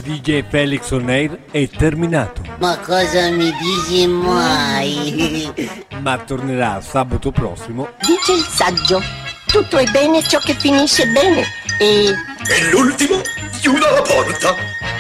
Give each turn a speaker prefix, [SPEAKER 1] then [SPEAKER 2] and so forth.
[SPEAKER 1] DJ Felix On Air è terminato.
[SPEAKER 2] Ma cosa mi dici mai?
[SPEAKER 1] Ma tornerà sabato prossimo.
[SPEAKER 3] Dice il saggio, tutto è bene ciò che finisce bene e
[SPEAKER 4] l'ultimo chiuda la porta.